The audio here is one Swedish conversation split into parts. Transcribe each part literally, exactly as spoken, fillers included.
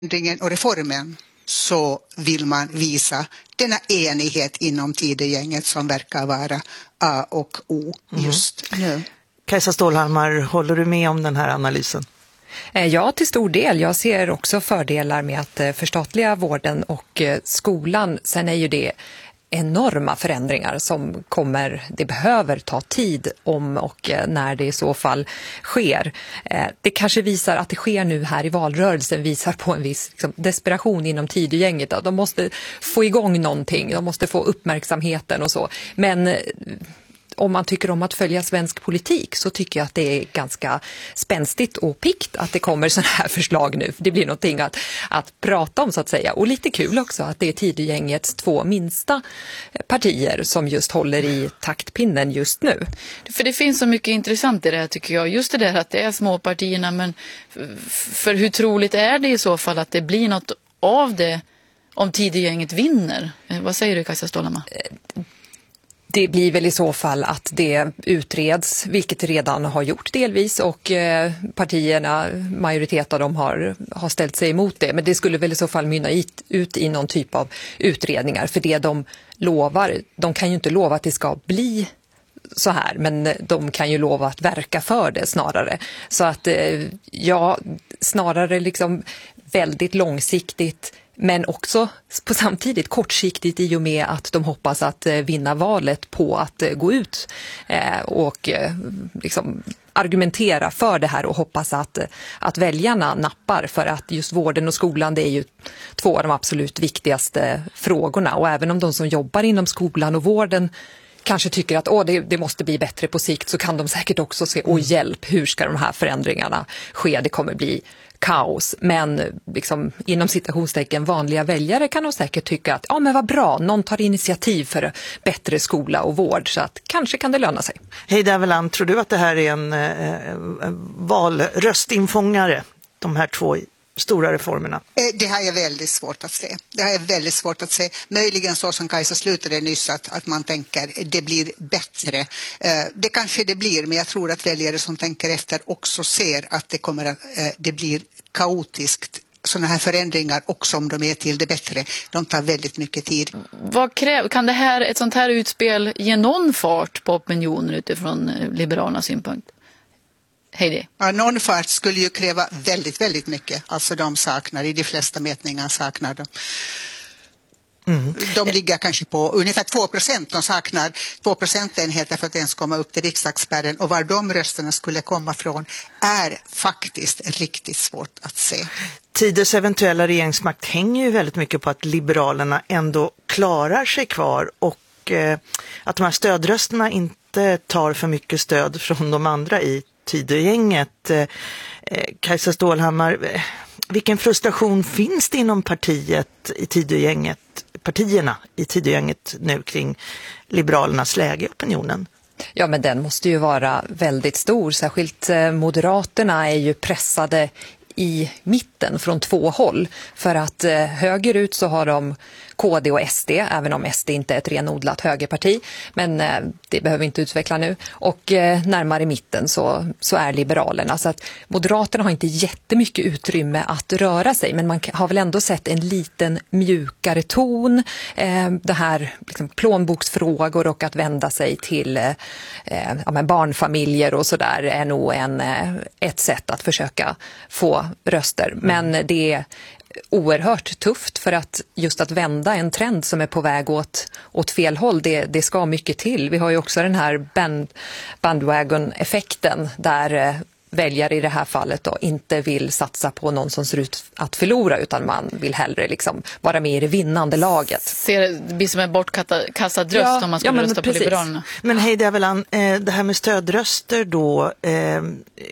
och reformen så vill man visa denna enighet inom Tidögänget som verkar vara A och O just mm. nu. Kajsa Stålhammar, håller du med om den här analysen? Ja, till stor del. Jag ser också fördelar med att förstatliga vården och skolan. Sen är ju det enorma förändringar som kommer, det behöver ta tid om och när det i så fall sker. Det kanske visar att det sker nu här i valrörelsen, visar på en viss liksom, desperation inom Tidögänget. De måste få igång någonting, de måste få uppmärksamheten och så. Men om man tycker om att följa svensk politik så tycker jag att det är ganska spänstigt och pikt att det kommer sådana här förslag nu. Det blir någonting att, att prata om så att säga. Och lite kul också att det är Tidögängets två minsta partier som just håller i taktpinnen just nu. För det finns så mycket intressant i det här tycker jag. Just det där att det är små partierna, men för hur troligt är det i så fall att det blir något av det om Tidögänget vinner? Vad säger du, Kajsa Stålhammar? Det blir väl i så fall att det utreds, vilket redan har gjort delvis, och eh, partierna, majoritet av dem har, har ställt sig emot det. Men det skulle väl i så fall mynna ut, ut i någon typ av utredningar. För det de lovar, de kan ju inte lova att det ska bli så här, men de kan ju lova att verka för det snarare. Så att eh, ja, snarare liksom väldigt långsiktigt, men också på samtidigt kortsiktigt i och med att de hoppas att vinna valet på att gå ut och liksom argumentera för det här och hoppas att, att väljarna nappar, för att just vården och skolan, det är ju två av de absolut viktigaste frågorna. Och även om de som jobbar inom skolan och vården kanske tycker att åh, det, det måste bli bättre på sikt, så kan de säkert också se, åh hjälp, hur ska de här förändringarna ske? Det kommer bli kaos. Men liksom, inom citationstecken vanliga väljare kan de säkert tycka att ja, men vad bra, någon tar initiativ för bättre skola och vård, så att kanske kan det löna sig. Hej Daveland, tror du att det här är en eh, valröstinfångare, de här två stora reformerna? Det har jag väldigt svårt att se. Det har jag väldigt svårt att se. Möjligen så som Kajsa slutade nyss, att, att man tänker det blir bättre. Det kanske det blir, men jag tror att väljare som tänker efter också ser att det kommer att det blir kaotiskt. Sådana här förändringar, också om de är till det bättre, de tar väldigt mycket tid. Vad kräv, kan det här, ett sånt här utspel ge någon fart på opinionen utifrån Liberalernas synpunkt? Hej ja, någon fart skulle ju kräva väldigt, väldigt mycket. Alltså de saknar, i de flesta mätningar saknar de. Mm. De ligger kanske på ungefär två procent. De saknar två procentenheter för att ens komma upp till riksdagsspärren. Och var de rösterna skulle komma från är faktiskt riktigt svårt att se. Tiders eventuella regeringsmakt hänger ju väldigt mycket på att Liberalerna ändå klarar sig kvar. Och eh, att de här stödrösterna inte tar för mycket stöd från de andra i Tidögänget. Eh, Kajsa Stålhammar, eh, vilken frustration finns det inom partiet i Tidögänget, partierna i Tidögänget nu kring Liberalernas läge i opinionen? Ja, men den måste ju vara väldigt stor. Särskilt eh, Moderaterna är ju pressade i mitten från två håll. För att eh, högerut så har de K D och S D, även om S D inte är ett renodlat högerparti. Men eh, det behöver vi inte utveckla nu. Och eh, närmare mitten så, så är Liberalerna. Så att Moderaterna har inte jättemycket utrymme att röra sig. Men man har väl ändå sett en liten mjukare ton. Eh, det här liksom, plånboksfrågor och att vända sig till eh, ja, men barnfamiljer och sådär är nog en, eh, ett sätt att försöka få röster. Men det är oerhört tufft, för att just att vända en trend som är på väg åt, åt fel håll, det, det ska mycket till. Vi har ju också den här band, bandwagon-effekten där eh, väljare i det här fallet då inte vill satsa på någon som ser ut att förlora, utan man vill hellre liksom vara med i det vinnande laget. Ser det blir som en bortkastad röst ja, om man skulle ja, rösta precis. på Liberalerna. Men hej Daveland, eh, det här med stödröster då, eh,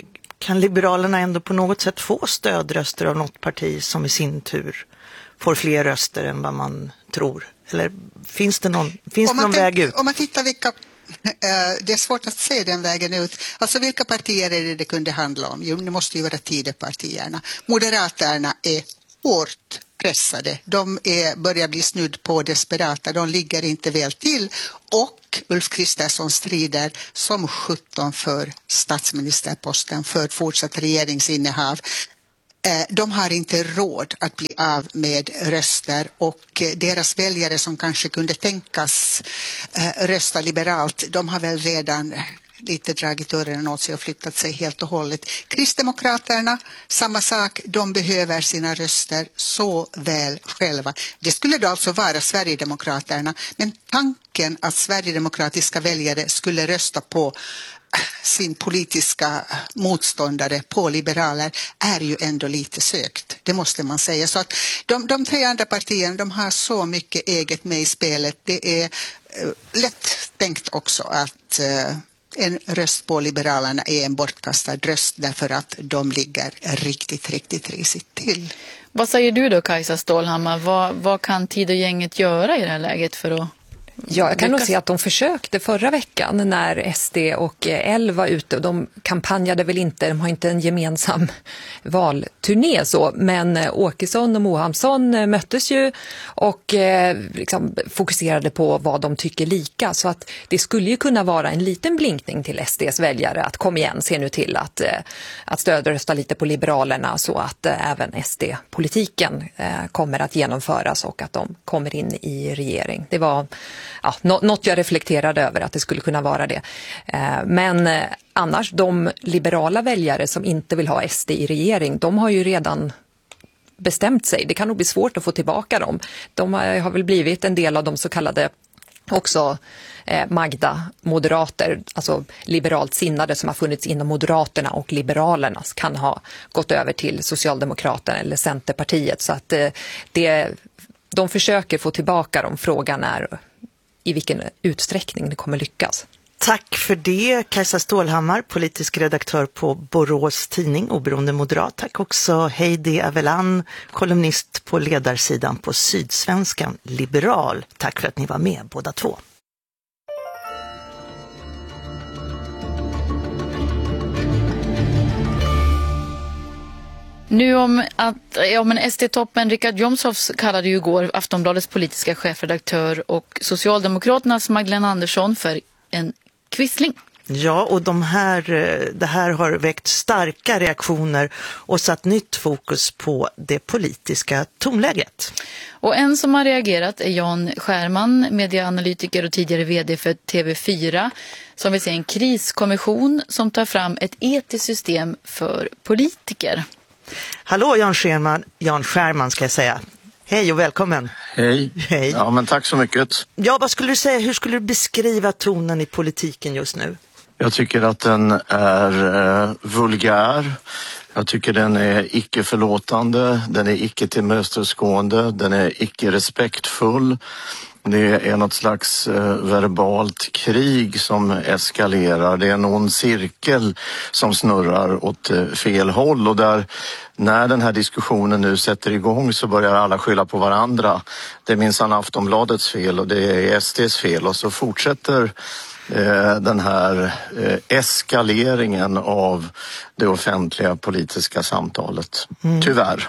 kan Liberalerna ändå på något sätt få stödröster av något parti som i sin tur får fler röster än vad man tror? Eller finns det någon, finns det någon tänk, väg ut? Om man tittar vilka, äh, det är svårt att se den vägen ut. Alltså vilka partier är det det kunde handla om? Jo, det måste ju vara Tidöpartierna. Moderaterna är hårt pressade. De är, börjar bli snudd på desperata. De ligger inte väl till. Och Ulf Kristersson strider som sjutton för statsministerposten, för fortsatt regeringsinnehav. De har inte råd att bli av med röster, och deras väljare som kanske kunde tänkas rösta liberalt, de har väl redan lite dragit dörren åt sig och flyttat sig helt och hållet. Kristdemokraterna, samma sak, de behöver sina röster så väl själva. Det skulle då alltså vara Sverigedemokraterna, men tanken att sverigedemokratiska väljare skulle rösta på sin politiska motståndare, på liberaler, är ju ändå lite sökt. Det måste man säga. Så att de, de tre andra partierna, de har så mycket eget med i spelet. Det är uh, lätt tänkt också att uh, en röst på liberalerna är en bortkastad röst, därför att de ligger riktigt, riktigt risigt till. Vad säger du då, Kajsa Stålhammar? Vad, vad kan Tidögänget göra i det här läget för att... Ja, jag kan nog se att de försökte förra veckan när S D och L var ute. De kampanjade väl inte, de har inte en gemensam valturné så, men Åkesson och Mohamsson möttes ju och eh, liksom fokuserade på vad de tycker lika. Så att det skulle ju kunna vara en liten blinkning till S D:s väljare att kom igen, se nu till att, eh, att stödrösta lite på Liberalerna så att eh, även S D-politiken eh, kommer att genomföras och att de kommer in i regering. Det var... Ja, något jag reflekterade över att det skulle kunna vara det. Men annars, de liberala väljare som inte vill ha S D i regering, de har ju redan bestämt sig. Det kan nog bli svårt att få tillbaka dem. De har väl blivit en del av de så kallade också Magda-moderater, alltså liberalt sinnade som har funnits inom Moderaterna och Liberalerna kan ha gått över till Socialdemokraterna eller Centerpartiet. Så att det, de försöker få tillbaka dem. Frågan är i vilken utsträckning det kommer lyckas. Tack för det, Kajsa Stålhammar, politisk redaktör på Borås Tidning, oberoende moderat. Tack också Heidi Avelan, kolumnist på ledarsidan på Sydsvenskan, liberal. Tack för att ni var med båda två. Nu om att ja, men S D-toppen Richard Jomshof kallade ju igår Aftonbladets politiska chefredaktör och Socialdemokraternas Magdalena Andersson för en quisling. Ja, och de här, det här har väckt starka reaktioner och satt nytt fokus på det politiska tonläget. Och en som har reagerat är Jan Skärman, medieanalytiker och tidigare vd för T V fyra, som vill se en kriskommission som tar fram ett etiskt system för politiker. Hallå Jan Skärman, Jan Skärman ska jag säga. Hej och välkommen. Hej. Hej. Ja, men tack så mycket. Ja, vad skulle du säga, hur skulle du beskriva tonen i politiken just nu? Jag tycker att den är eh, vulgär. Jag tycker den är icke förlåtande, den är icke tillmötesgående, den är icke respektfull. Det är något slags eh, verbalt krig som eskalerar. Det är någon cirkel som snurrar åt eh, fel håll, och där när den här diskussionen nu sätter igång så börjar alla skylla på varandra. Det är minsann Aftonbladets fel och det är S D:s fel, och så fortsätter eh, den här eh, eskaleringen av det offentliga politiska samtalet. Mm. Tyvärr.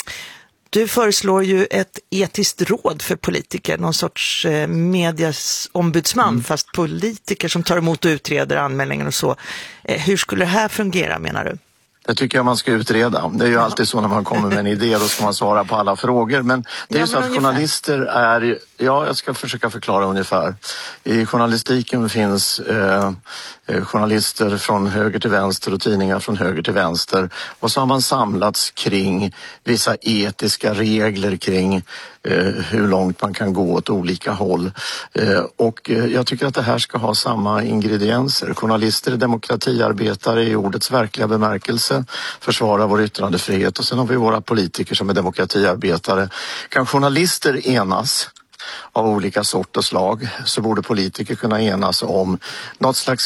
Du föreslår ju ett etiskt råd för politiker, någon sorts eh, medias ombudsman, mm. fast politiker som tar emot och utreder anmälningar och så. Eh, hur skulle det här fungera, menar du? Det tycker jag man ska utreda. Det är ju alltid så när man kommer med en idé, då ska man svara på alla frågor. Men det är ju så att journalister är... Ja, jag ska försöka förklara ungefär. I journalistiken finns eh, journalister från höger till vänster och tidningar från höger till vänster. Och så har man samlats kring vissa etiska regler kring eh, hur långt man kan gå åt olika håll. Eh, och eh, jag tycker att det här ska ha samma ingredienser. Journalister är demokratiarbetare i ordets verkliga bemärkelse, försvarar vår yttrandefrihet, och sen har vi våra politiker som är demokratiarbetare. Kan journalister enas av olika sort och slag, så borde politiker kunna enas om något slags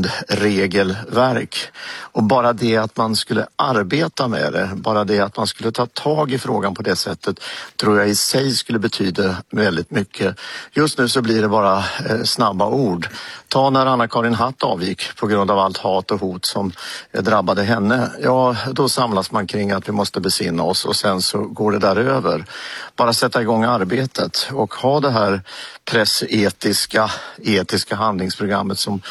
grundregelverk. Och bara det att man skulle arbeta med det, bara det att man skulle ta tag i frågan på det sättet, tror jag i sig skulle betyda väldigt mycket. Just nu så blir det bara eh, snabba ord. Ta när Anna-Karin Hatt avgick på grund av allt hat och hot som eh, drabbade henne. Ja, då samlas man kring att vi måste besinna oss, och sen så går det där över. Bara sätta igång arbetet och ha det här pressetiska etiska handlingsprogrammet som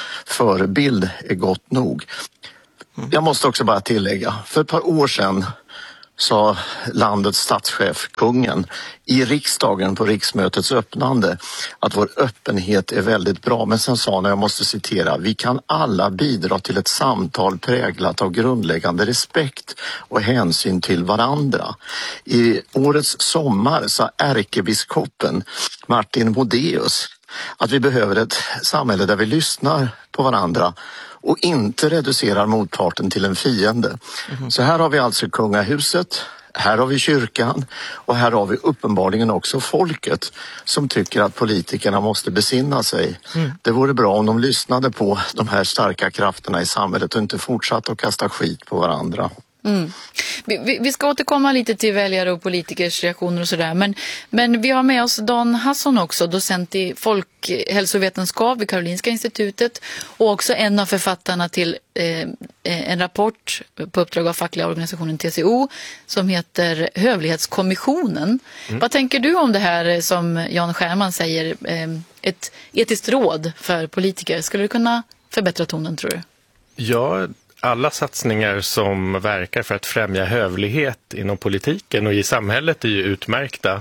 förebild är gott nog. Jag måste också bara tillägga, för ett par år sedan sa landets statschef, kungen, i riksdagen på riksmötets öppnande att vår öppenhet är väldigt bra. Men sen sa han, jag måste citera, vi kan alla bidra till ett samtal präglat av grundläggande respekt och hänsyn till varandra. I årets sommar sa ärkebiskopen Martin Modéus att vi behöver ett samhälle där vi lyssnar på varandra och inte reducerar motparten till en fiende. Mm. Så här har vi alltså kungahuset, här har vi kyrkan och här har vi uppenbarligen också folket som tycker att politikerna måste besinna sig. Mm. Det vore bra om de lyssnade på de här starka krafterna i samhället och inte fortsatte att kasta skit på varandra. Mm. Vi, vi ska återkomma lite till väljare och politikers reaktioner och sådär, men, men vi har med oss Dan Hasson också, docent i folkhälsovetenskap vid Karolinska institutet och också en av författarna till eh, en rapport på uppdrag av fackliga organisationen T C O som heter Hövlighetskommissionen. Mm. Vad tänker du om det här som Jan Scherman säger, eh, ett etiskt råd för politiker? Skulle det kunna förbättra tonen, tror du? Ja, alla satsningar som verkar för att främja hövlighet inom politiken och i samhället är ju utmärkta.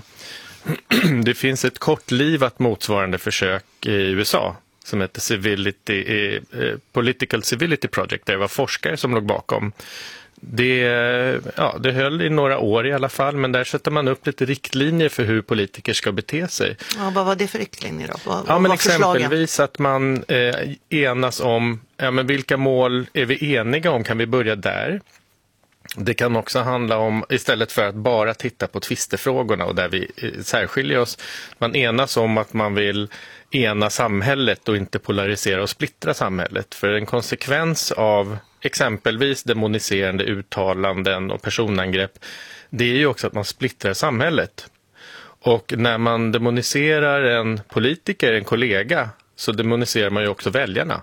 Det finns ett kortlivat motsvarande försök i U S A som heter Civility, eh, Political Civility Project, där det var forskare som låg bakom. Det, ja, det höll i några år i alla fall, men där sätter man upp lite riktlinjer för hur politiker ska bete sig. Ja, vad var det för riktlinjer då? Vad, ja, men exempelvis förslagen? Att man eh, enas om ja, men vilka mål är vi eniga om, kan vi börja där? Det kan också handla om, istället för att bara titta på tvistefrågorna och där vi eh, särskiljer oss, man enas om att man vill ena samhället och inte polarisera och splittra samhället. För en konsekvens av exempelvis demoniserande uttalanden och personangrepp, det är ju också att man splittrar samhället. Och när man demoniserar en politiker, en kollega, så demoniserar man ju också väljarna.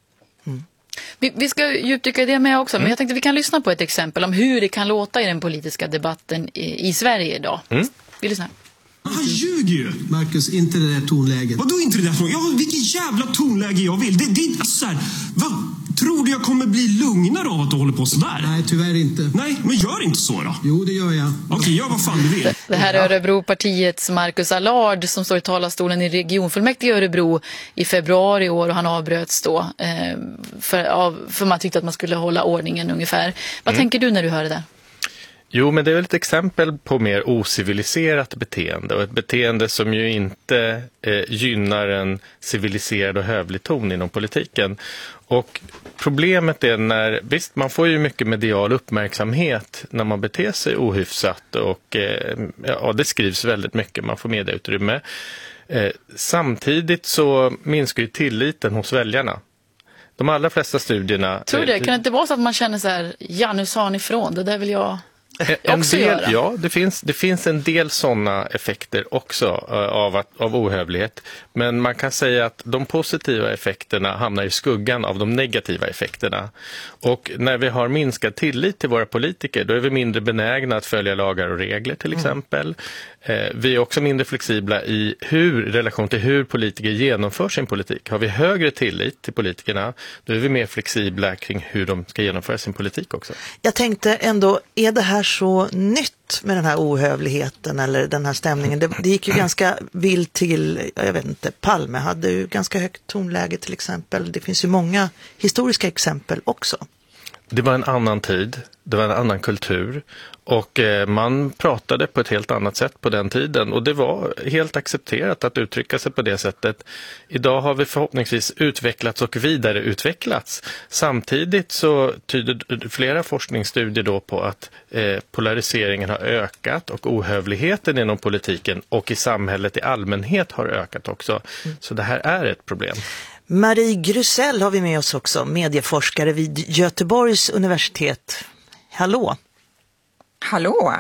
Mm. Vi, vi ska djupdyka i det med också, mm. men jag tänkte vi kan lyssna på ett exempel om hur det kan låta i den politiska debatten i, i Sverige idag. Mm. Vi lyssnar. Han ljuger ju. Marcus, inte det där tonläget. Vadå inte det där tonläget? Ja, vilket jävla tonläge jag vill. Det, det är inte så här. Va? Tror du jag kommer bli lugnare av att du håller på sådär? Nej, tyvärr inte. Nej, men gör inte så då. Jo, det gör jag. Okej, gör vad fan du vill. Det här är Örebropartiets Marcus Allard som står i talarstolen i regionfullmäktige i Örebro i februari i år, och han avbröts då eh, för, av, för man tyckte att man skulle hålla ordningen ungefär. Vad mm. tänker du när du hör det där? Jo, men det är väl ett exempel på mer ociviliserat beteende och ett beteende som ju inte eh, gynnar en civiliserad och hövlig ton inom politiken. Och problemet är när, visst man får ju mycket medial uppmärksamhet när man beter sig ohyfsat och eh, ja, det skrivs väldigt mycket, man får medieutrymme. Eh, samtidigt så minskar ju tilliten hos väljarna. De allra flesta studierna... Tror du det? Kan det inte vara så att man känner så här, ja nu sa han ifrån, det där vill jag... En del, ja, det finns, det finns en del sådana effekter också uh, av, att, av ohövlighet. Men man kan säga att de positiva effekterna hamnar i skuggan av de negativa effekterna. Och när vi har minskad tillit till våra politiker, då är vi mindre benägna att följa lagar och regler till exempel. Mm. Eh, vi är också mindre flexibla i hur, relation till hur politiker genomför sin politik. Har vi högre tillit till politikerna, då är vi mer flexibla kring hur de ska genomföra sin politik också. Jag tänkte ändå, är det här så nytt med den här ohövligheten eller den här stämningen? Det, det gick ju ganska vilt till, jag vet inte, Palme hade ju ganska högt tonläge till exempel. Det finns ju många historiska exempel också. Det var en annan tid, det var en annan kultur och eh, man pratade på ett helt annat sätt på den tiden och det var helt accepterat att uttrycka sig på det sättet. Idag har vi förhoppningsvis utvecklats och vidareutvecklats. Samtidigt så tyder flera forskningsstudier då på att eh, polariseringen har ökat och ohövligheten inom politiken och i samhället i allmänhet har ökat också. Mm. Så det här är ett problem. Marie Grusell har vi med oss också, medieforskare vid Göteborgs universitet. Hallå! Hallå!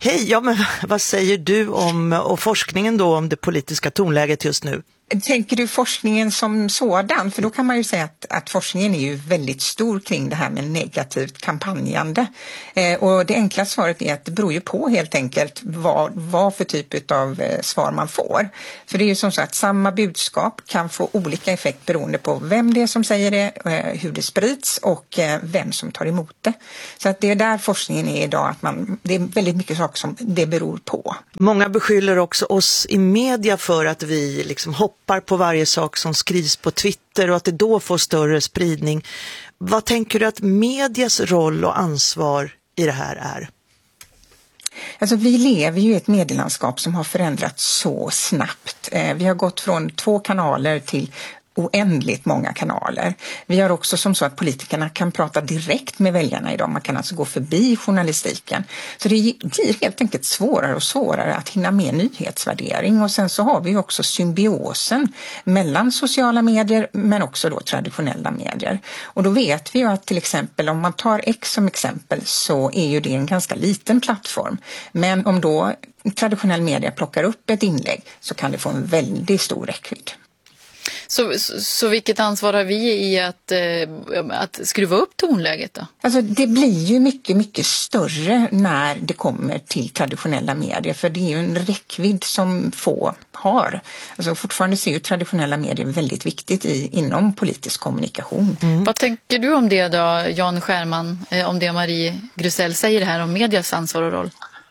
Hej, ja men vad säger du om, och forskningen då, om det politiska tonläget just nu? Tänker du forskningen som sådan? För då kan man ju säga att, att forskningen är ju väldigt stor kring det här med negativt kampanjande. Eh, och det enkla svaret är att det beror ju på helt enkelt vad, vad för typ av eh, svar man får. För det är ju som så att samma budskap kan få olika effekt beroende på vem det är som säger det, eh, hur det sprids och eh, vem som tar emot det. Så att det är där forskningen är idag, att man, det är väldigt mycket saker som det beror på. Många beskyller också oss i media för att vi liksom hoppar på varje sak som skrivs på Twitter och att det då får större spridning. Vad tänker du att medias roll och ansvar i det här är? Alltså vi lever ju i ett medielandskap som har förändrats så snabbt. Eh, vi har gått från två kanaler till oändligt många kanaler. Vi har också som så att politikerna kan prata direkt med väljarna idag. Man kan alltså gå förbi journalistiken. Så det blir helt enkelt svårare och svårare att hinna med nyhetsvärdering. Och sen så har vi också symbiosen mellan sociala medier men också då traditionella medier. Och då vet vi ju att till exempel om man tar X som exempel så är ju det en ganska liten plattform. Men om då traditionell media plockar upp ett inlägg så kan det få en väldigt stor räckvidd. Så, så, så vilket ansvar har vi i att, eh, att skruva upp tonläget då? Alltså det blir ju mycket, mycket större när det kommer till traditionella medier. För det är ju en räckvidd som få har. Alltså fortfarande ser ju traditionella medier väldigt viktigt i, inom politisk kommunikation. Mm. Vad tänker du om det då, Jan Skärman, eh, om det Marie Grusell säger här om medias ansvar och roll?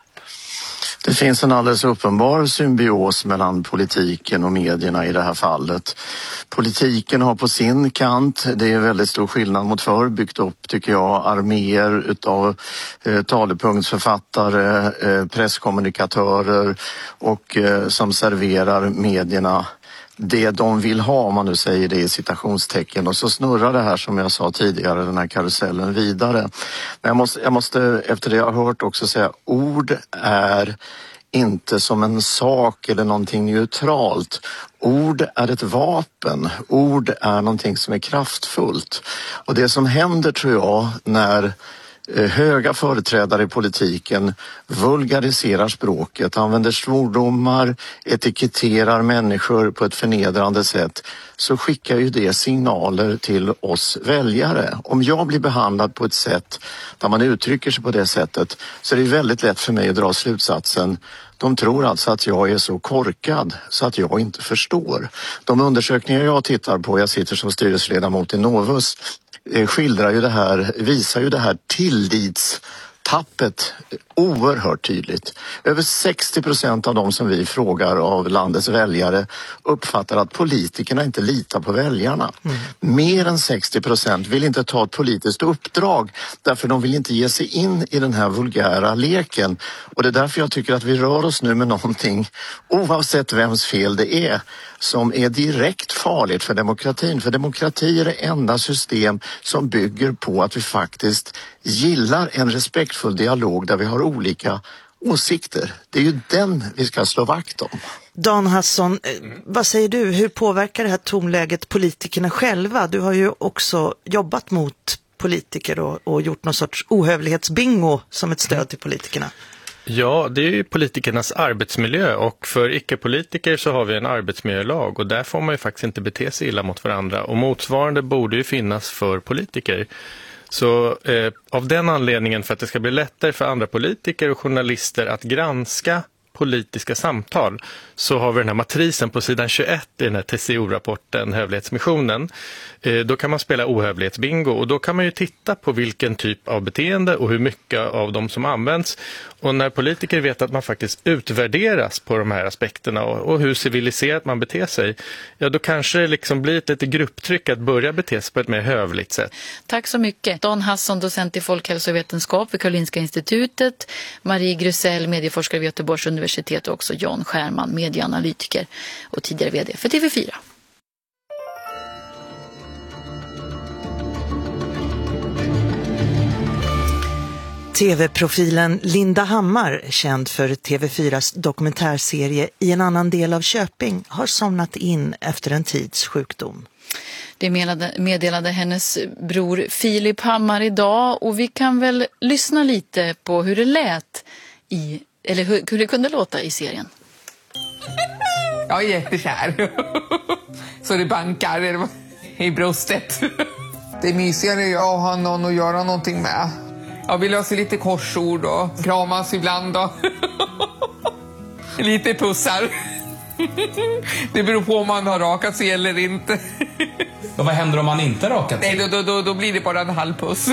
Det finns en alldeles uppenbar symbios mellan politiken och medierna i det här fallet. Politiken har på sin kant, det är väldigt stor skillnad mot förr, byggt upp tycker jag arméer utav eh, talepunktsförfattare, eh, presskommunikatörer och eh, som serverar medierna det de vill ha, om man nu säger det i citationstecken, och så snurrar det här som jag sa tidigare, den här karusellen vidare. Men jag måste, jag måste efter det jag har hört också säga, ord är inte som en sak eller någonting neutralt. Ord är ett vapen, ord är någonting som är kraftfullt. Och det som händer tror jag när höga företrädare i politiken vulgariserar språket, använder svordomar, etiketterar människor på ett förnedrande sätt, så skickar ju det signaler till oss väljare. Om jag blir behandlad på ett sätt där man uttrycker sig på det sättet, så är det väldigt lätt för mig att dra slutsatsen: de tror alltså att jag är så korkad så att jag inte förstår. De undersökningar jag tittar på, jag sitter som styrelseledamot i Novus, skildrar ju det här, visar ju det här tillitstappet oerhört tydligt. Över sextio procent av de som vi frågar av landets väljare uppfattar att politikerna inte litar på väljarna. Mm. Mer än sextio procent vill inte ta ett politiskt uppdrag därför de vill inte ge sig in i den här vulgära leken. Och det är därför jag tycker att vi rör oss nu med någonting, oavsett vems fel det är, som är direkt farligt för demokratin. För demokrati är det enda system som bygger på att vi faktiskt gillar en respektfull dialog där vi har olika åsikter. Det är ju den vi ska slå vakt om. Dan Hasson, vad säger du? Hur påverkar det här tonläget politikerna själva? Du har ju också jobbat mot politiker och, och gjort någon sorts ohövlighetsbingo som ett stöd till politikerna. Ja, det är ju politikernas arbetsmiljö, och för icke-politiker så har vi en arbetsmiljölag och där får man ju faktiskt inte bete sig illa mot varandra, och motsvarande borde ju finnas för politiker. Så eh, av den anledningen, för att det ska bli lättare för andra politiker och journalister att granska politiska samtal, så har vi den här matrisen på sidan tjugoett i den här T C O-rapporten Hövlighetsmissionen. Eh, då kan man spela ohövlighetsbingo, och då kan man ju titta på vilken typ av beteende och hur mycket av dem som används. Och när politiker vet att man faktiskt utvärderas på de här aspekterna och, och hur civiliserat man beter sig, ja då kanske det liksom blir ett lite grupptryck att börja bete sig på ett mer hövligt sätt. Tack så mycket. Dan Hasson, docent i folkhälsovetenskap vid Karolinska institutet, Marie Grusell, medieforskare vid Göteborgs universitet, och också Jan Skärman, medieanalytiker och tidigare vd för T V fyra. T V-profilen Linda Hammar, känd för T V fyras dokumentärserie I en annan del av Köping, har somnat in efter en tids sjukdom. Det meddelade, meddelade hennes bror Filip Hammar idag, och vi kan väl lyssna lite på hur det lät i eller hur, hur det kunde låta i serien. Jag är jättekär. Så det bankar i bröstet. Det är mysigare jag har någon att göra någonting med. Jag vill lösa lite korsord och kramas ibland och lite pussar. Det beror på om man har rakat sig eller inte. Och vad händer om man inte rakat sig? Nej, då, då, då blir det bara en halv puss.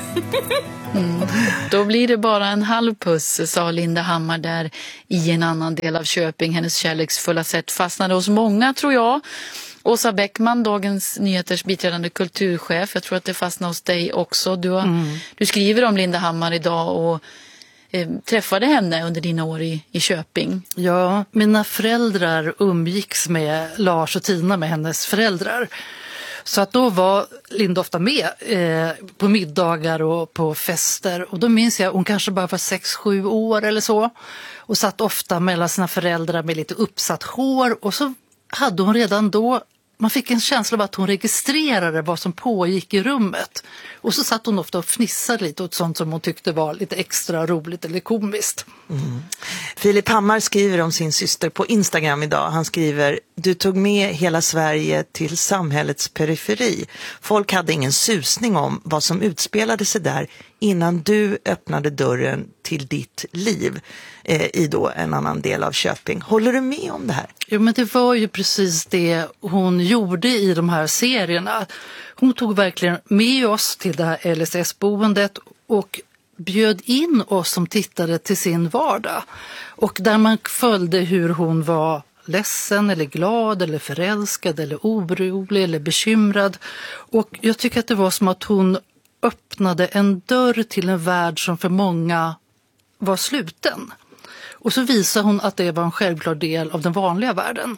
Mm. Då blir det bara en halv puss, sa Linda Hammar där i en annan del av Köping. Hennes kärleksfulla sätt fastnade hos många, tror jag. Åsa Bäckman, Dagens Nyheters biträdande kulturchef. Jag tror att det fastnar hos dig också. Du, har, mm. du skriver om Linda Hammar idag och eh, träffade henne under dina år i, i Köping. Ja, mina föräldrar umgicks med Lars och Tina, med hennes föräldrar. Så att då var Linda ofta med eh, på middagar och på fester. Och då minns jag, hon kanske bara var sex sju år eller så. Och satt ofta mellan sina föräldrar med lite uppsatt hår. Och så hade hon redan då, man fick en känsla av att hon registrerade vad som pågick i rummet. Och så satt hon ofta och fnissade lite åt sånt som hon tyckte var lite extra roligt eller komiskt. Mm. Filip Hammar skriver om sin syster på Instagram idag. Han skriver: du tog med hela Sverige till samhällets periferi. Folk hade ingen susning om vad som utspelade sig där innan du öppnade dörren till ditt liv eh, i då en annan del av Köping. Håller du med om det här? Jo, men det var ju precis det hon gjorde i de här serierna. Hon tog verkligen med oss till det här L S S-boendet och bjöd in oss som tittade till sin vardag. Och där man följde hur hon var ledsen eller glad eller förälskad eller orolig eller bekymrad. Och jag tycker att det var som att hon öppnade en dörr till en värld som för många var sluten. Och så visade hon att det var en självklar del av den vanliga världen.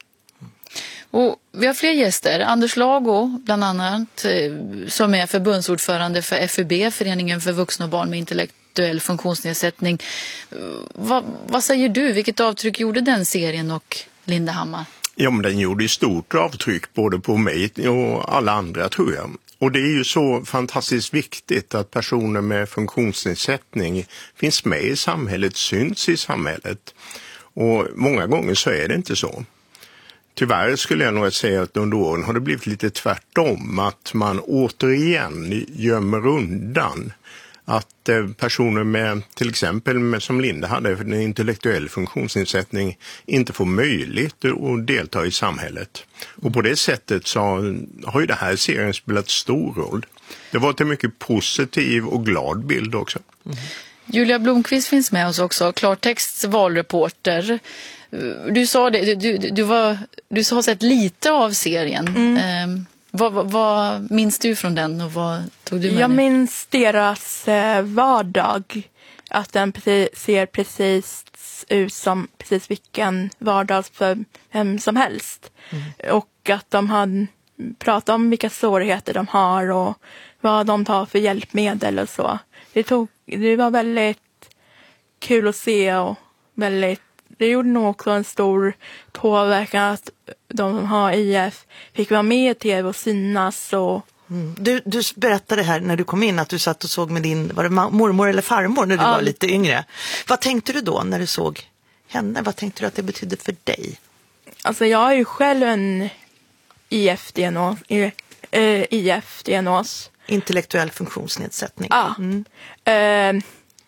Och vi har fler gäster. Anders Lago bland annat, som är förbundsordförande för F U B, Föreningen för vuxna och barn med intellektuell funktionsnedsättning. Va, vad säger du? Vilket avtryck gjorde den serien och Linda Hammar? Ja, men den gjorde stort avtryck både på mig och alla andra, tror jag. Och det är ju så fantastiskt viktigt att personer med funktionsnedsättning finns med i samhället, syns i samhället. Och många gånger så är det inte så. Tyvärr skulle jag nog säga att under åren har det blivit lite tvärtom, att man återigen gömmer undan att personer med, till exempel med, som Linda hade, en intellektuell funktionsnedsättning, inte får möjlighet att delta i samhället. Och på det sättet så har ju det här serien spelat stor roll. Det var en mycket positiv och glad bild också. Mm. Julia Blomqvist finns med oss också, Klartexts valreporter. Du sa det, du, du, du, var, du har sett lite av serien. Mm. Eh, vad, vad, vad minns du från den och vad tog du med Jag dig? minns deras eh, vardag. Att den precis, ser precis ut som precis vilken vardag för vem som helst. Mm. Och att de har pratat om vilka svårigheter de har och vad de tar för hjälpmedel och så. Det, tog, det var väldigt kul att se och väldigt, det gjorde nog också en stor påverkan att de som har I F fick vara med i tv och synas. Och... Mm. Du, du berättade här när du kom in att du satt och såg med din, var det mormor eller farmor när du ja. var lite yngre. Vad tänkte du då när du såg henne? Vad tänkte du att det betydde för dig? Alltså jag är ju själv en I F-diagnos. I F-diagnos. Intellektuell funktionsnedsättning. Ja. Mm. Uh,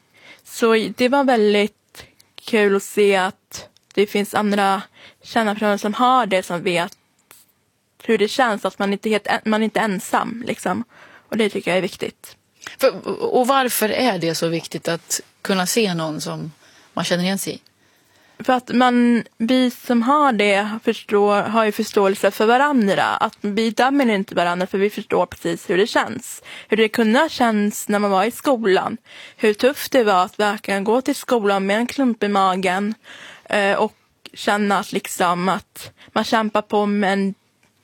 så det var väldigt kul att se att det finns andra kända personer som har det, som vet hur det känns, att man inte är, helt, man inte är ensam. Liksom. Och det tycker jag är viktigt. För, och varför är det så viktigt att kunna se någon som man känner igen sig i? För att man, vi som har det förstår, har ju förståelse för varandra. Att vi dömer inte varandra, för vi förstår precis hur det känns. Hur det kunde känns när man var i skolan. Hur tufft det var att verkligen gå till skolan med en klump i magen. Eh, och känna att, liksom, att man kämpar på, men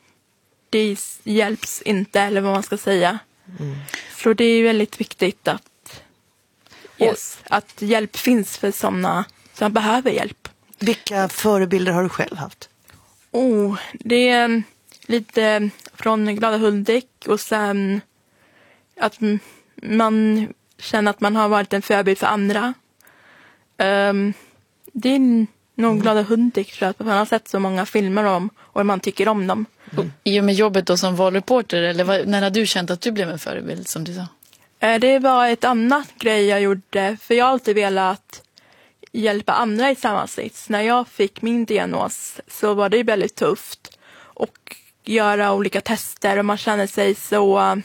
det hjälps inte, eller vad man ska säga. Mm. Så det är väldigt viktigt att, yes, att hjälp finns för sådana som behöver hjälp. Vilka förebilder har du själv haft? Oh, det är lite från Glada Hudik, och sen att man känner att man har varit en förebild för andra. Um, det är nog Glada Hudik, tror jag, för man har sett så många filmer om och man tycker om dem. Mm. I och med jobbet då som valreporter, eller vad, när har du känt att du blev en förebild, som du sa? Det var ett annat grej jag gjorde, för jag har alltid velat hjälpa andra i samma sits. När jag fick min diagnos så var det väldigt tufft och göra olika tester och man känner sig så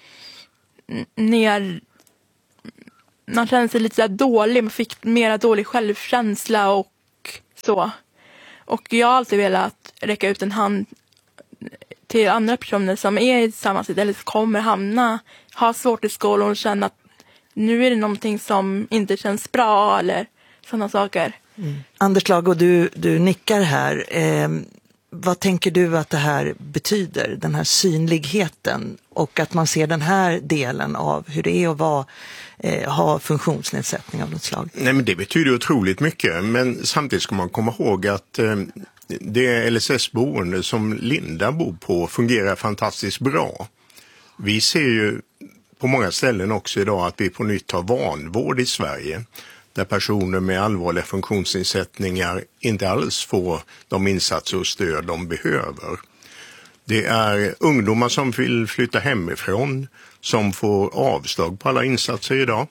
ner, man känner sig lite så dålig, man fick mera dålig självkänsla och så. Och jag har alltid velat räcka ut en hand till andra personer som är i samma sits eller kommer hamna, ha svårt i skolan och känna att nu är det någonting som inte känns bra eller sådana saker. Mm. Anders Lago, du, du nickar här. Eh, vad tänker du att det här betyder, den här synligheten och att man ser den här delen av hur det är att vara, eh, ha funktionsnedsättning av något slag? Nej, men det betyder otroligt mycket, men samtidigt ska man komma ihåg att eh, det L S S-boende som Linda bor på fungerar fantastiskt bra. Vi ser ju på många ställen också idag att vi på nytt har vanvård i Sverige, där personer med allvarliga funktionsnedsättningar inte alls får de insatser och stöd de behöver. Det är ungdomar som vill flytta hemifrån som får avslag på alla insatser idag.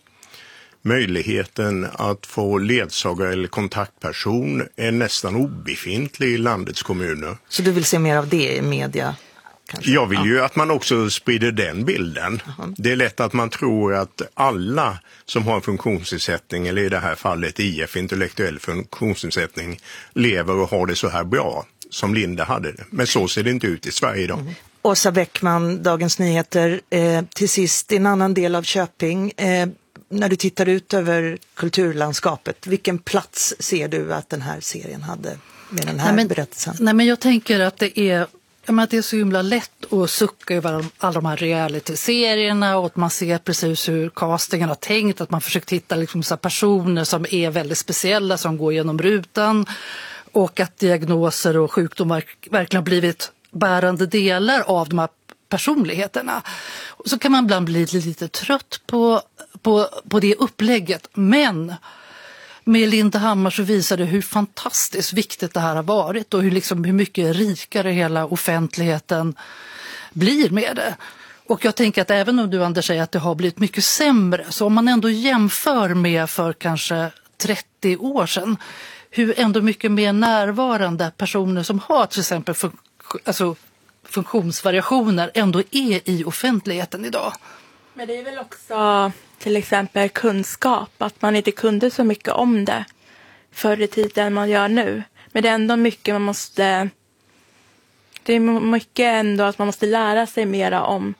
Möjligheten att få ledsagare eller kontaktperson är nästan obefintlig i landets kommuner. Så du vill se mer av det i media? Kanske? Jag vill ju att man också sprider den bilden. Uh-huh. Det är lätt att man tror att alla som har en funktionsnedsättning, eller i det här fallet I F, intellektuell funktionsnedsättning, lever och har det så här bra som Linda hade det. Men så ser det inte ut i Sverige idag. Mm. Åsa Bäckman, Dagens Nyheter. Eh, till sist, en annan del av Köping. Eh, när du tittar ut över kulturlandskapet, vilken plats ser du att den här serien hade med den här nej, men, berättelsen? Nej, men jag tänker att det är Jag menar, att det är så himla lätt att sucka över alla de här reality-serierna och att man ser precis hur castingen har tänkt, att man försöker hitta liksom så personer som är väldigt speciella som går genom rutan och att diagnoser och sjukdomar verkligen har blivit bärande delar av de här personligheterna. Och så kan man ibland bli lite trött på, på, på det upplägget, men med Linda Hammar så visar det hur fantastiskt viktigt det här har varit och hur, liksom, hur mycket rikare hela offentligheten blir med det. Och jag tänker att även om du, Anders, säger att det har blivit mycket sämre, så om man ändå jämför med för kanske trettio år sedan, hur ändå mycket mer närvarande personer som har till exempel fun- alltså funktionsvariationer ändå är i offentligheten idag. Men det är väl också till exempel kunskap, att man inte kunde så mycket om det förr i tiden än man gör nu. Men det är ändå mycket man måste, det är mycket ändå att man måste lära sig mera om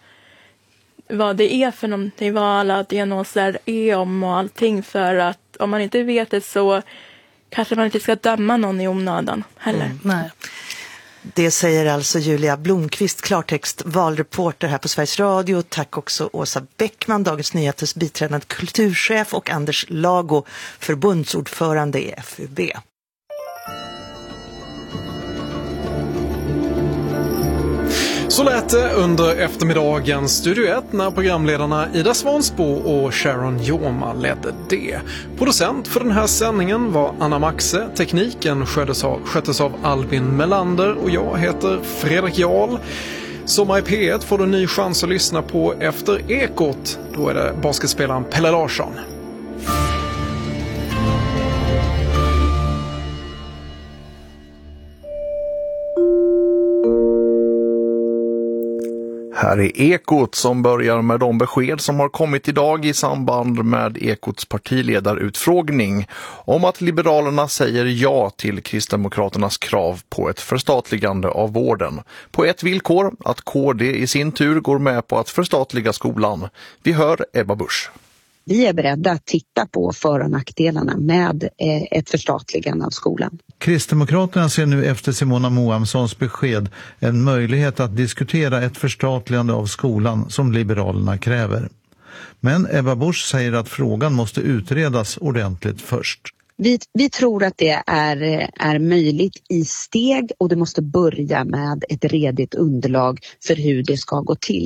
vad det är för någonting, vad alla diagnoser är om och allting, för att om man inte vet det så kanske man inte ska döma någon i onödan heller. Mm, nej. Det säger alltså Julia Blomqvist, klartext, valreporter här på Sveriges Radio. Tack också Åsa Bäckman, Dagens Nyheters biträdande kulturchef, och Anders Lago, förbundsordförande i F U B. Så lät det under eftermiddagens Studio ett när programledarna Ida Svansbo och Sharon Joma ledde det. Producent för den här sändningen var Anna Maxe, tekniken sköttes av, sköttes av Albin Melander och jag heter Fredrik Jarl. Sommar i P ett får du en ny chans att lyssna på efter Ekot. Då är det basketspelaren Pelle Larsson. Här är Ekot som börjar med de besked som har kommit idag i samband med Ekots partiledarutfrågning om att Liberalerna säger ja till Kristdemokraternas krav på ett förstatligande av vården. På ett villkor, att K D i sin tur går med på att förstatliga skolan. Vi hör Ebba Busch. Vi är beredda att titta på för- och nackdelarna med ett förstatligande av skolan. Kristdemokraterna ser nu efter Simona Moamssons besked en möjlighet att diskutera ett förstatligande av skolan som Liberalerna kräver. Men Ebba Busch säger att frågan måste utredas ordentligt först. Vi, vi tror att det är, är möjligt i steg och det måste börja med ett redigt underlag för hur det ska gå till.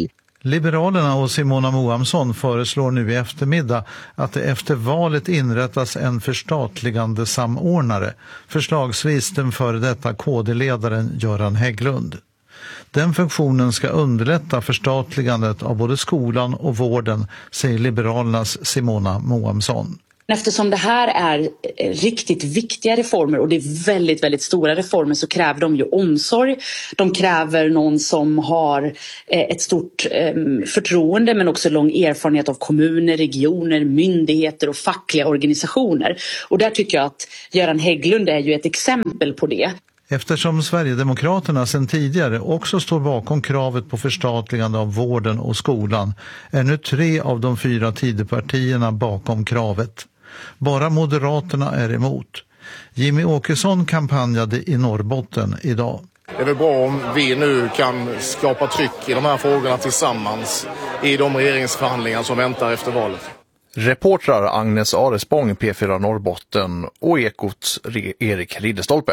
Liberalerna och Simona Moamsson föreslår nu i eftermiddag att det efter valet inrättas en förstatligande samordnare, förslagsvis den före detta K D-ledaren Göran Hägglund. Den funktionen ska underlätta förstatligandet av både skolan och vården, säger Liberalernas Simona Moamsson. Eftersom det här är riktigt viktiga reformer och det är väldigt, väldigt stora reformer så kräver de ju omsorg. De kräver någon som har ett stort förtroende men också lång erfarenhet av kommuner, regioner, myndigheter och fackliga organisationer. Och där tycker jag att Göran Hägglund är ju ett exempel på det. Eftersom Sverigedemokraterna sedan tidigare också står bakom kravet på förstatligande av vården och skolan är nu tre av de fyra Tidöpartierna bakom kravet. Bara Moderaterna är emot. Jimmy Åkesson kampanjade i Norrbotten idag. Det är väl bra om vi nu kan skapa tryck i de här frågorna tillsammans i de regeringsförhandlingar som väntar efter valet. Reportrar Agnes Arespång, P fyra Norrbotten och Ekots Erik Ridderstolpe.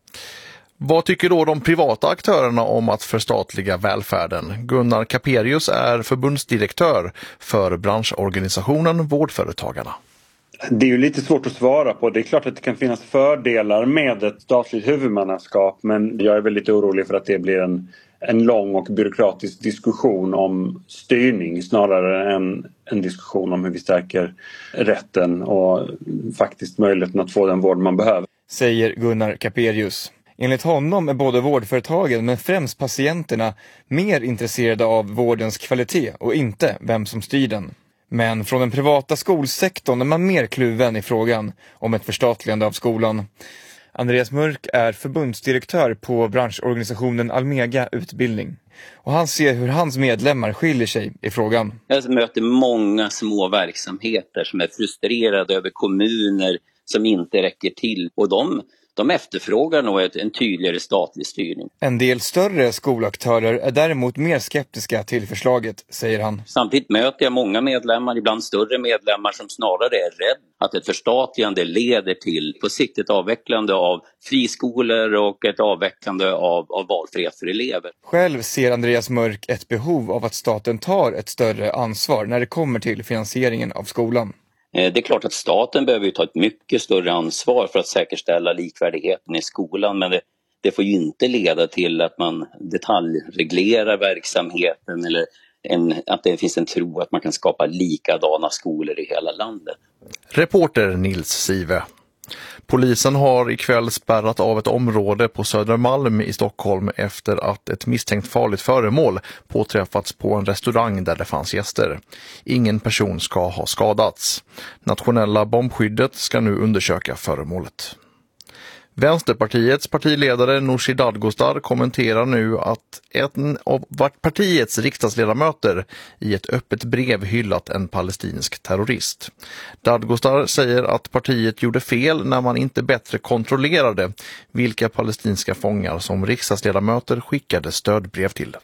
Vad tycker då de privata aktörerna om att förstatliga välfärden? Gunnar Kaperius är förbundsdirektör för branschorganisationen Vårdföretagarna. Det är ju lite svårt att svara på. Det är klart att det kan finnas fördelar med ett statligt huvudmannaskap, men jag är väl lite orolig för att det blir en, en lång och byråkratisk diskussion om styrning snarare än en diskussion om hur vi stärker rätten och faktiskt möjligheten att få den vård man behöver. Säger Gunnar Kaperius. Enligt honom är både vårdföretagen men främst patienterna mer intresserade av vårdens kvalitet och inte vem som styr den. Men från den privata skolsektorn är man mer kluven i frågan om ett förstatligande av skolan. Andreas Mörk är förbundsdirektör på branschorganisationen Almega Utbildning. Och han ser hur hans medlemmar skiljer sig i frågan. Jag möter många små verksamheter som är frustrerade över kommuner som inte räcker till. Och de, de efterfrågar nog ett, en tydligare statlig styrning. En del större skolaktörer är däremot mer skeptiska till förslaget, säger han. Samtidigt möter jag många medlemmar, ibland större medlemmar, som snarare är rädd att ett förstatligande leder till på sikt ett avvecklande av friskolor och ett avvecklande av, av valfrihet för elever. Själv ser Andreas Mörk ett behov av att staten tar ett större ansvar när det kommer till finansieringen av skolan. Det är klart att staten behöver ta ett mycket större ansvar för att säkerställa likvärdigheten i skolan, men det, det får ju inte leda till att man detaljreglerar verksamheten eller en, att det finns en tro att man kan skapa likadana skolor i hela landet. Reporter Nils Sive. Polisen har ikväll spärrat av ett område på Södermalm i Stockholm efter att ett misstänkt farligt föremål påträffats på en restaurang där det fanns gäster. Ingen person ska ha skadats. Nationella bombskyddet ska nu undersöka föremålet. Vänsterpartiets partiledare Nooshi Dadgostar kommenterar nu att en av partiets riksdagsledamöter i ett öppet brev hyllat en palestinsk terrorist. Dadgostar säger att partiet gjorde fel när man inte bättre kontrollerade vilka palestinska fångar som riksdagsledamöter skickade stödbrev till.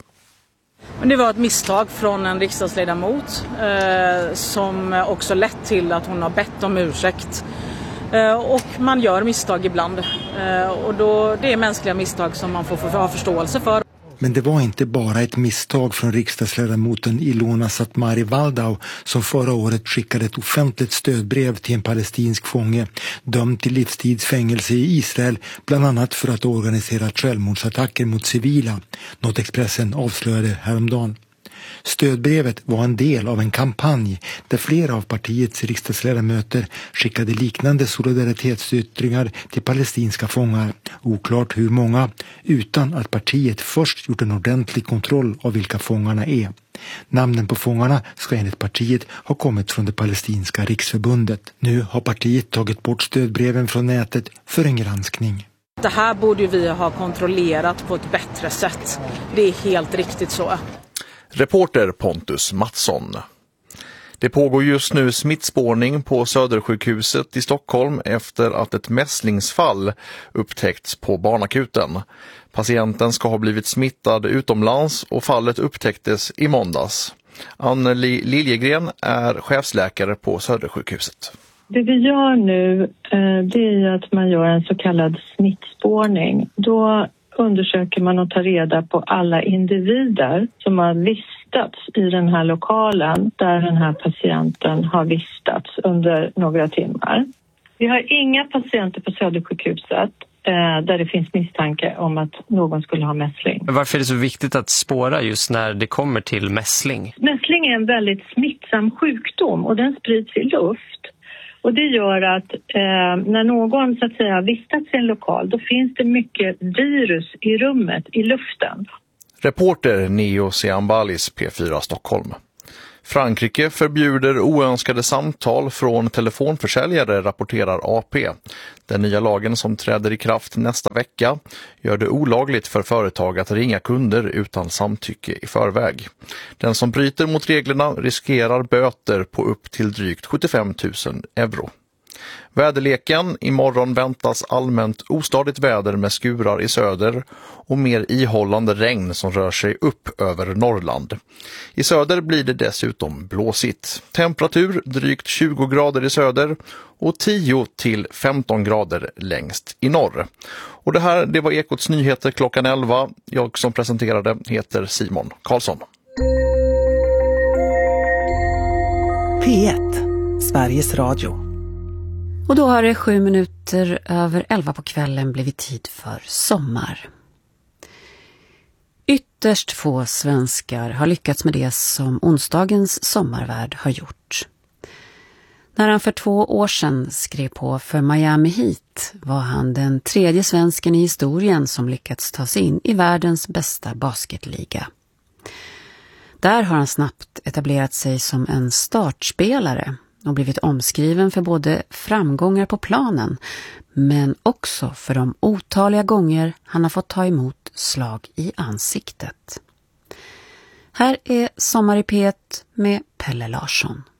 Men det var ett misstag från en riksdagsledamot eh, som också lett till att hon har bett om ursäkt. Och man gör misstag ibland. Och då, det är mänskliga misstag som man får ha förståelse för. Men det var inte bara ett misstag från riksdagsledamoten Ilona Satmari Waldau som förra året skickade ett offentligt stödbrev till en palestinsk fånge dömd till livstidsfängelse i Israel, bland annat för att organisera självmordsattacker mot civila, något Expressen avslöjade häromdagen. Stödbrevet var en del av en kampanj där flera av partiets riksdagsledamöter skickade liknande solidaritetsyttringar till palestinska fångar, oklart hur många, utan att partiet först gjort en ordentlig kontroll av vilka fångarna är. Namnen på fångarna ska enligt partiet ha kommit från det palestinska riksförbundet. Nu har partiet tagit bort stödbreven från nätet för en granskning. Det här borde vi ha kontrollerat på ett bättre sätt. Det är helt riktigt så. Reporter Pontus Mattsson. Det pågår just nu smittspårning på Södersjukhuset i Stockholm efter att ett mässlingsfall upptäckts på barnakuten. Patienten ska ha blivit smittad utomlands och fallet upptäcktes i måndags. Anneli Liljegren är chefsläkare på Södersjukhuset. Det vi gör nu det är att man gör en så kallad smittspårning. Då undersöker man och tar reda på alla individer som har vistats vistats i den här lokalen där den här patienten har vistats under några timmar. Vi har inga patienter på Södersjukhuset eh, där det finns misstanke om att någon skulle ha mässling. Varför är det så viktigt att spåra just när det kommer till mässling? Mässling är en väldigt smittsam sjukdom och den sprids i luft. Och det gör att eh, när någon så att säga vistats i en lokal, då finns det mycket virus i rummet, i luften. Reporter Neo Seambalis, P fyra Stockholm. Frankrike förbjuder oönskade samtal från telefonförsäljare, rapporterar A P. Den nya lagen som träder i kraft nästa vecka gör det olagligt för företag att ringa kunder utan samtycke i förväg. Den som bryter mot reglerna riskerar böter på upp till drygt sjuttiofem tusen euro. Väderleken: imorgon väntas allmänt ostadigt väder med skurar i söder och mer ihållande regn som rör sig upp över Norrland. I söder blir det dessutom blåsigt. Temperatur drygt tjugo grader i söder och tio till femton grader längst i norr. Och det här, det var Ekots nyheter klockan elva. Jag som presenterade heter Simon Karlsson. P ett, Sveriges Radio. Och då har det sju minuter över elva på kvällen blivit tid för sommar. Ytterst få svenskar har lyckats med det som onsdagens sommarvärd har gjort. När han för två år sedan skrev på för Miami Heat var han den tredje svensken i historien som lyckats ta sig in i världens bästa basketliga. Där har han snabbt etablerat sig som en startspelare och blivit omskriven för både framgångar på planen men också för de otaliga gånger han har fått ta emot slag i ansiktet. Här är Sommar i P ett med Pelle Larsson.